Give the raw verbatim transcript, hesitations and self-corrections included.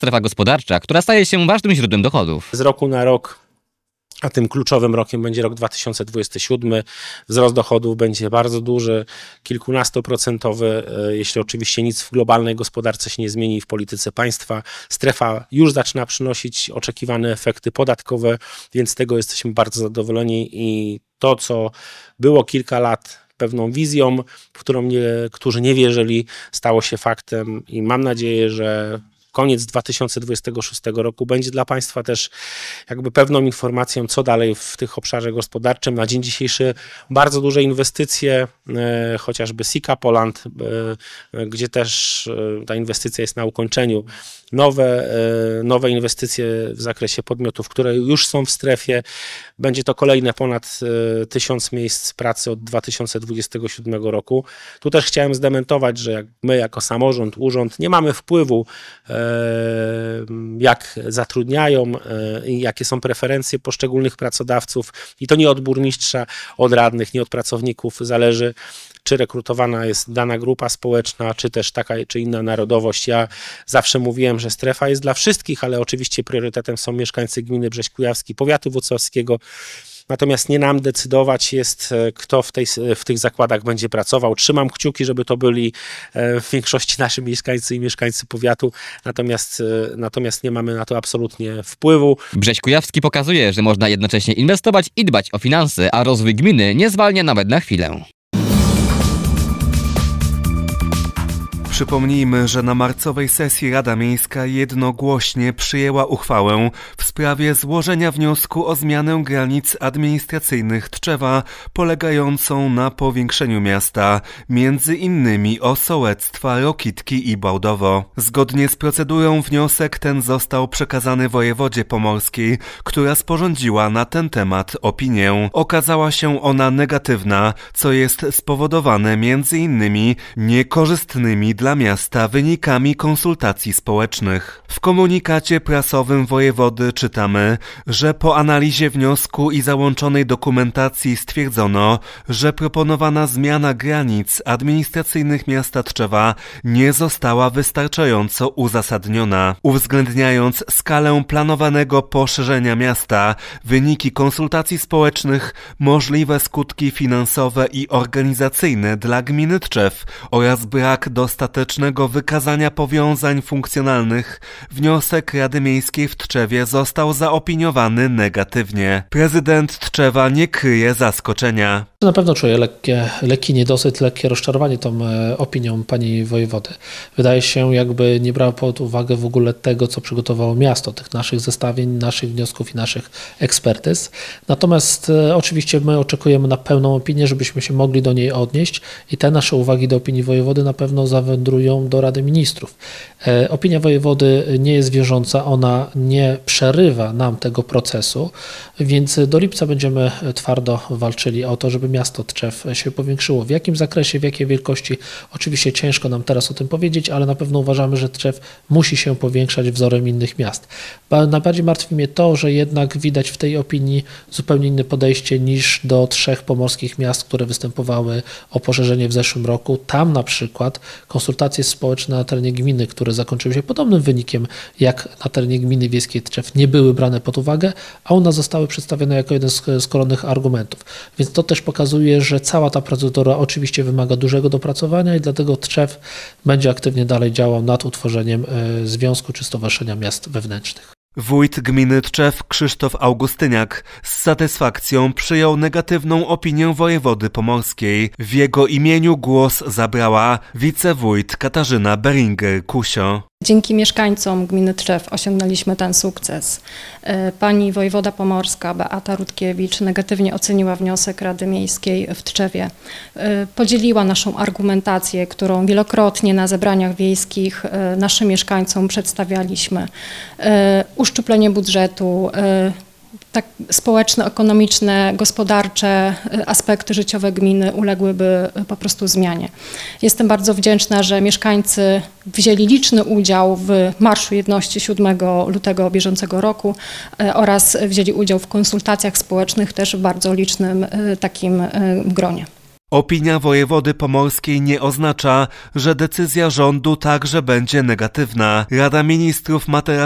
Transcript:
strefa gospodarcza, która staje się ważnym źródłem dochodów. Z roku na rok, a tym kluczowym rokiem będzie rok dwa tysiące dwudziesty siódmy, wzrost dochodów będzie bardzo duży, kilkunastoprocentowy, jeśli oczywiście nic w globalnej gospodarce się nie zmieni w polityce państwa. Strefa już zaczyna przynosić oczekiwane efekty podatkowe, więc z tego jesteśmy bardzo zadowoleni i to, co było kilka lat pewną wizją, w którą niektórzy nie wierzyli, stało się faktem i mam nadzieję, że koniec dwa tysiące dwudziestego szóstego roku będzie dla państwa też jakby pewną informacją, co dalej w tych obszarze gospodarczym. Na dzień dzisiejszy bardzo duże inwestycje, e, chociażby Sika Poland, e, gdzie też e, ta inwestycja jest na ukończeniu. Nowe, e, nowe inwestycje w zakresie podmiotów, które już są w strefie. Będzie to kolejne ponad e, tysiąc miejsc pracy od dwa tysiące dwudziestego siódmego roku. Tu też chciałem zdementować, że jak my jako samorząd, urząd nie mamy wpływu e, jak zatrudniają i jakie są preferencje poszczególnych pracodawców i to nie od burmistrza, od radnych, nie od pracowników zależy, czy rekrutowana jest dana grupa społeczna, czy też taka, czy inna narodowość. Ja zawsze mówiłem, że strefa jest dla wszystkich, ale oczywiście priorytetem są mieszkańcy gminy Brześć Kujawski, powiatu włocławskiego. Natomiast nie nam decydować jest, kto w, tej, w tych zakładach będzie pracował. Trzymam kciuki, żeby to byli w większości nasi mieszkańcy i mieszkańcy powiatu, natomiast, natomiast nie mamy na to absolutnie wpływu. Brześć Kujawski pokazuje, że można jednocześnie inwestować i dbać o finanse, a rozwój gminy nie zwalnia nawet na chwilę. Przypomnijmy, że na marcowej sesji Rada Miejska jednogłośnie przyjęła uchwałę w sprawie złożenia wniosku o zmianę granic administracyjnych Tczewa polegającą na powiększeniu miasta, między innymi o sołectwa Rokitki i Bałdowo. Zgodnie z procedurą wniosek ten został przekazany wojewodzie pomorskiej, która sporządziła na ten temat opinię. Okazała się ona negatywna, co jest spowodowane między innymi niekorzystnymi dla miasta wynikami konsultacji społecznych. W komunikacie prasowym wojewody czytamy, że po analizie wniosku i załączonej dokumentacji stwierdzono, że proponowana zmiana granic administracyjnych miasta Tczewa nie została wystarczająco uzasadniona. Uwzględniając skalę planowanego poszerzenia miasta, wyniki konsultacji społecznych, możliwe skutki finansowe i organizacyjne dla gminy Tczew oraz brak dostatecznego wykazania powiązań funkcjonalnych, wniosek Rady Miejskiej w Tczewie został zaopiniowany negatywnie. Prezydent Tczewa nie kryje zaskoczenia. Na pewno czuję lekkie, lekki niedosyt, lekkie rozczarowanie tą e, opinią pani wojewody. Wydaje się, jakby nie brała pod uwagę w ogóle tego, co przygotowało miasto, tych naszych zestawień, naszych wniosków i naszych ekspertyz. Natomiast e, oczywiście my oczekujemy na pełną opinię, żebyśmy się mogli do niej odnieść i te nasze uwagi do opinii wojewody na pewno zawędrują do Rady Ministrów. E, opinia wojewody nie jest wiążąca, ona nie przerywa nam tego procesu, więc do lipca będziemy twardo walczyli o to, żeby miasto Tczew się powiększyło. W jakim zakresie, w jakiej wielkości? Oczywiście ciężko nam teraz o tym powiedzieć, ale na pewno uważamy, że Tczew musi się powiększać wzorem innych miast. Najbardziej martwi mnie to, że jednak widać w tej opinii zupełnie inne podejście niż do trzech pomorskich miast, które występowały o poszerzenie w zeszłym roku. Tam na przykład konsultacje społeczne na terenie gminy, które zakończyły się podobnym wynikiem jak na terenie gminy wiejskiej Tczew, nie były brane pod uwagę, a u nas zostały przedstawione jako jeden z, z koronnych argumentów. Więc to też pokazuje, że cała ta procedura oczywiście wymaga dużego dopracowania i dlatego Tczew będzie aktywnie dalej działał nad utworzeniem y, Związku czy Stowarzyszenia Miast Wewnętrznych. Wójt gminy Tczew Krzysztof Augustyniak z satysfakcją przyjął negatywną opinię wojewody pomorskiej. W jego imieniu głos zabrała wicewójt Katarzyna Beringer-Kusio. Dzięki mieszkańcom gminy Tczew osiągnęliśmy ten sukces. Pani wojewoda pomorska Beata Rutkiewicz negatywnie oceniła wniosek Rady Miejskiej w Tczewie. Podzieliła naszą argumentację, którą wielokrotnie na zebraniach wiejskich naszym mieszkańcom przedstawialiśmy. Uszczuplenie budżetu, tak społeczne, ekonomiczne, gospodarcze aspekty życiowe gminy uległyby po prostu zmianie. Jestem bardzo wdzięczna, że mieszkańcy wzięli liczny udział w Marszu Jedności siódmego lutego bieżącego roku oraz wzięli udział w konsultacjach społecznych też w bardzo licznym takim gronie. Opinia wojewody pomorskiej nie oznacza, że decyzja rządu także będzie negatywna. Rada Ministrów ma teraz